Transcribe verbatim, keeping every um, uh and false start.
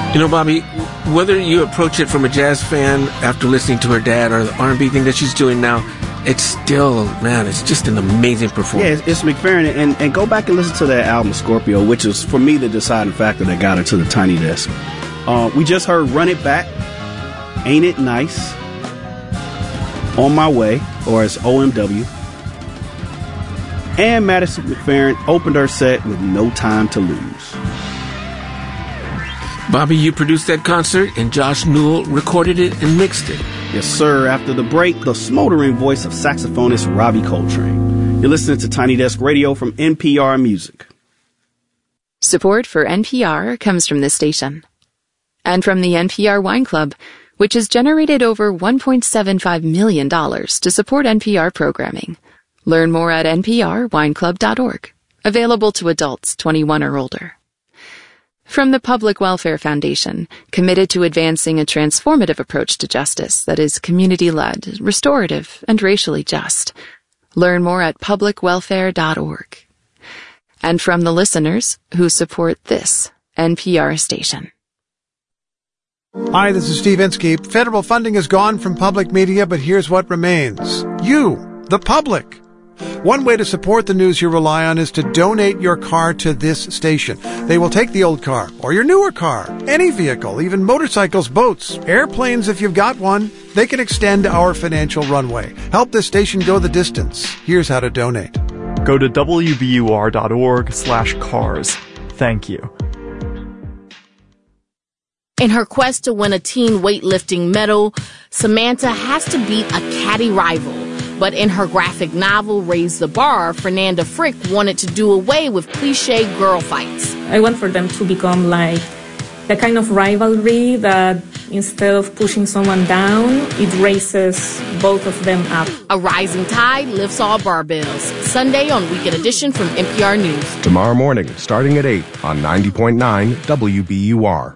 You know, Bobby, whether you approach it from a jazz fan after listening to her dad or the R and B thing that she's doing now, it's still, man, it's just an amazing performance. Yeah, it's, it's McFerrin. And, and go back and listen to that album, Scorpio, which is, for me, the deciding factor that got her to the Tiny Desk. Uh, we just heard Run It Back, Ain't It Nice, On My Way, or as O M W. And Madison McFerrin opened her set with No Time to Lose. Bobby, you produced that concert, and Josh Newell recorded it and mixed it. Yes, sir. After the break, the smoldering voice of saxophonist Robbie Coltrane. You're listening to Tiny Desk Radio from N P R Music. Support for N P R comes from this station. And from the N P R Wine Club, which has generated over one point seven five million dollars to support N P R programming. Learn more at n p r wine club dot org. Available to adults twenty-one or older. From the Public Welfare Foundation, committed to advancing a transformative approach to justice that is community-led, restorative, and racially just. Learn more at public welfare dot org. And from the listeners who support this N P R station. Hi, this is Steve Inskeep. Federal funding is gone from public media, but here's what remains. You, the public. One way to support the news you rely on is to donate your car to this station. They will take the old car, or your newer car, any vehicle, even motorcycles, boats, airplanes if you've got one. They can extend our financial runway. Help this station go the distance. Here's how to donate. Go to w b u r dot org slash cars. Thank you. In her quest to win a teen weightlifting medal, Samantha has to beat a catty rival. But in her graphic novel, Raise the Bar, Fernanda Frick wanted to do away with cliché girl fights. I want for them to become like the kind of rivalry that instead of pushing someone down, it raises both of them up. A rising tide lifts all barbells. Sunday on Weekend Edition from N P R News. Tomorrow morning, starting at eight on ninety point nine W B U R.